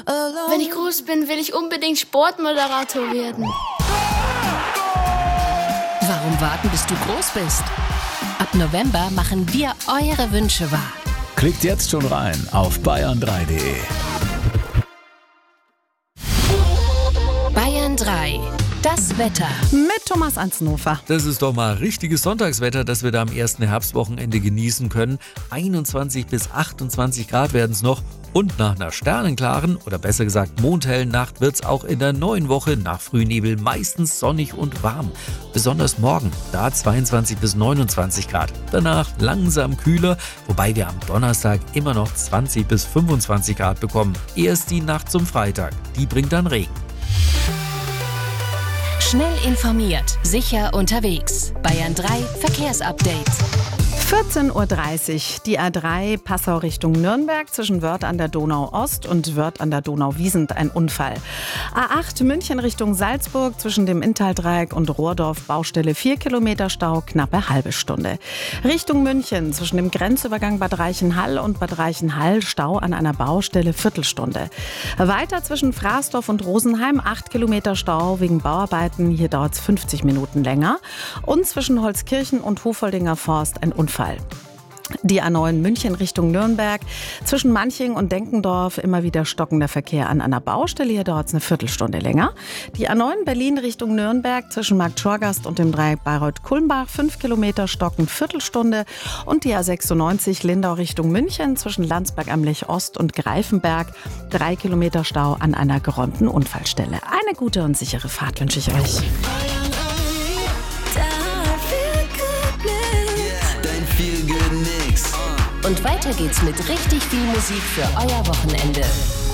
Wenn ich groß bin, will ich unbedingt Sportmoderator werden. Warum warten, bis du groß bist? Ab November machen wir eure Wünsche wahr. Klickt jetzt schon rein auf bayern3.de. Bayern 3. Das Wetter. Mit Thomas Ansnofer. Das ist doch mal richtiges Sonntagswetter, das wir da am ersten Herbstwochenende genießen können. 21 bis 28 Grad werden es noch. Und nach einer sternenklaren, oder besser gesagt mondhellen Nacht wird es auch in der neuen Woche nach Frühnebel meistens sonnig und warm. Besonders morgen, da 22 bis 29 Grad. Danach langsam kühler, wobei wir am Donnerstag immer noch 20 bis 25 Grad bekommen. Erst die Nacht zum Freitag, die bringt dann Regen. Schnell informiert, sicher unterwegs. Bayern 3 Verkehrsupdate. 14.30 Uhr, die A3 Passau Richtung Nürnberg zwischen Wörth an der Donau Ost und Wörth an der Donau Wiesent ein Unfall. A8 München Richtung Salzburg zwischen dem Inntal-Dreieck und Rohrdorf Baustelle 4 Kilometer Stau, knappe halbe Stunde. Richtung München zwischen dem Grenzübergang Bad Reichenhall und Bad Reichenhall Stau an einer Baustelle Viertelstunde. Weiter zwischen Fraßdorf und Rosenheim 8 Kilometer Stau wegen Bauarbeiten, hier dauert es 50 Minuten länger. Und zwischen Holzkirchen und Hofoldinger Forst ein Unfall. Die A9 München Richtung Nürnberg. Zwischen Manching und Denkendorf immer wieder stockender Verkehr an einer Baustelle. Hier dauert es eine Viertelstunde länger. Die A9 Berlin Richtung Nürnberg zwischen Marktschorgast und dem Dreieck Bayreuth-Kulmbach 5 Kilometer stocken, Viertelstunde. Und die A96 Lindau Richtung München zwischen Landsberg am Lech Ost und Greifenberg 3 Kilometer Stau an einer geräumten Unfallstelle. Eine gute und sichere Fahrt wünsche ich euch. Und weiter geht's mit richtig viel Musik für euer Wochenende.